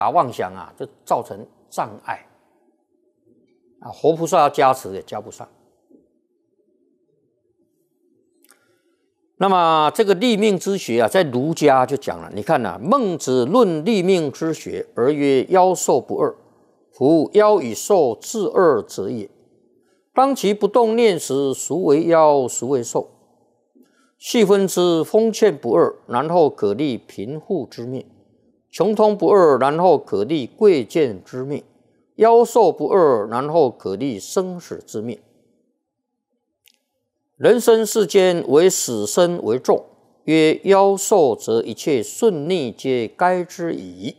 打妄想啊，就造成障碍啊，活菩萨要加持也加不上。那么这个立命之学啊，在儒家就讲了，你看啊，孟子论立命之学，而曰：妖兽不二，夫妖与兽自二者也。当其不动念时，孰为妖，孰为兽？细分之，封建不二，然后可立贫富之命；穷通不二，然后可立贵贱之命；妖兽不二，然后可立生死之命。人生世间，唯死生为重。曰：妖兽则一切顺逆皆该之矣。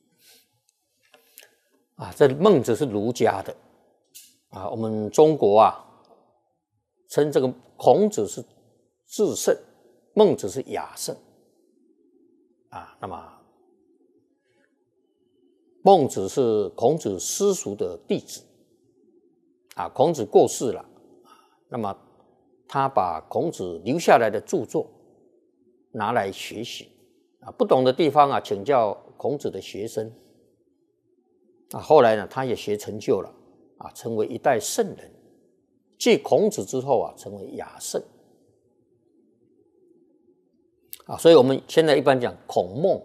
啊，这孟子是儒家的啊，我们中国啊，称这个孔子是至圣，孟子是雅圣啊。那么孟子是孔子私塾的弟子啊，孔子过世了，那么他把孔子留下来的著作拿来学习啊，不懂的地方啊，请教孔子的学生啊。后来呢，他也学成就了啊，成为一代圣人。继孔子之后啊，成为雅圣啊。所以我们现在一般讲孔孟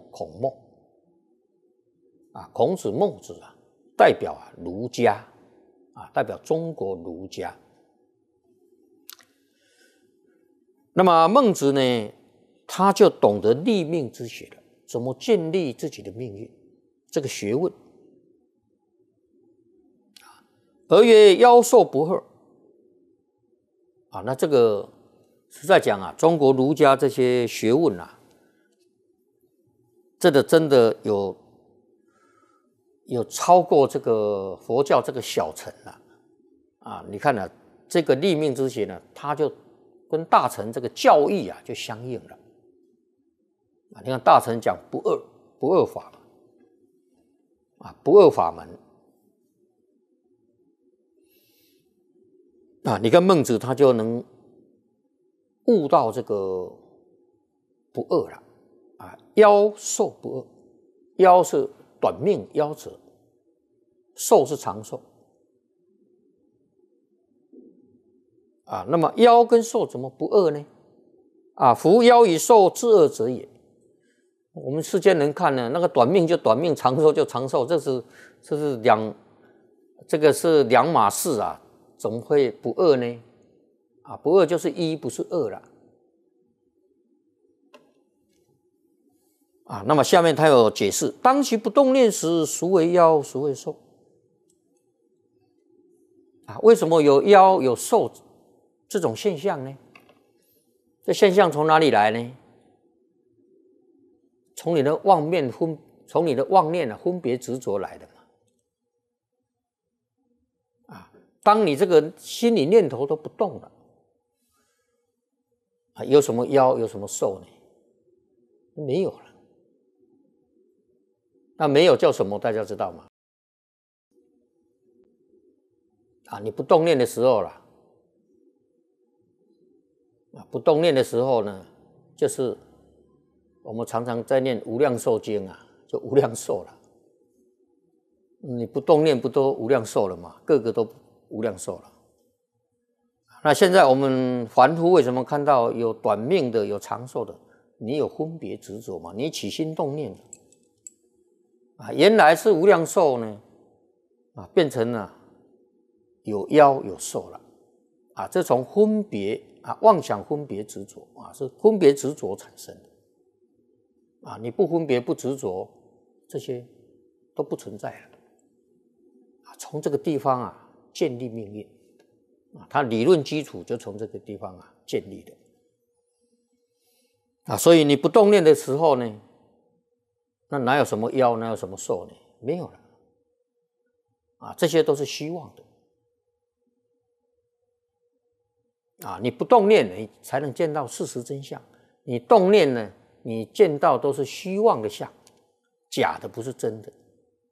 啊，孔子、孟子啊，代表啊儒家啊，代表中国儒家。那么孟子呢，他就懂得立命之学了，怎么建立自己的命运，这个学问。而曰：妖兽不二。啊，那这个实在讲啊，中国儒家这些学问啊，这个真的有超过这个佛教这个小乘了啊。你看呢，这个立命之学呢，它就跟大乘这个教义啊就相应了啊。你看大乘讲不二法啊，不二法门啊。你看孟子他就能悟到这个不二了啊。妖兽不二，妖是短命夭折，寿是长寿啊。那么妖跟兽怎么不二呢？啊，夫妖与兽自二者也。我们世间人看呢，那个短命就短命，长寿就长寿，这是两码事啊，怎么会不二呢？啊，不二就是一，不是二了啊。那么下面他有解释：当其不动念时，孰为妖，孰为兽？啊，为什么有妖有兽这种现象呢？这现象从哪里来呢？从你的妄念分别执着来的嘛。啊，当你这个心理念头都不动了，啊，有什么妖有什么兽呢？没有了。那没有叫什么？大家知道吗？啊，你不动念的时候啦，啊，不动念的时候呢，就是我们常常在念《无量寿经》啊，就无量寿了。你不动念不都无量寿了吗？个个都无量寿了。那现在我们凡夫为什么看到有短命的有长寿的？你有分别执着嘛？你起心动念啊，原来是无量寿呢，啊，变成了有妖有寿了啊。这从分别啊妄想分别执着啊，是分别执着产生的。啊，你不分别不执着，这些都不存在了啊。从这个地方啊建立命运啊，它理论基础就从这个地方啊建立的啊。所以你不动念的时候呢，那哪有什么妖，哪有什么兽呢？没有了啊，这些都是虚妄的啊。你不动念，你才能见到事实真相。你动念呢，你见到都是虚妄的相，假的不是真的。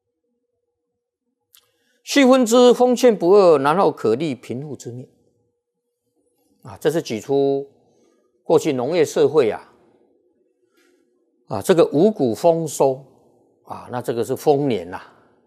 细分之，封建不二，然后可立贫富之命啊。这是举出过去农业社会啊，这个五谷丰收啊，那这个是丰年啦，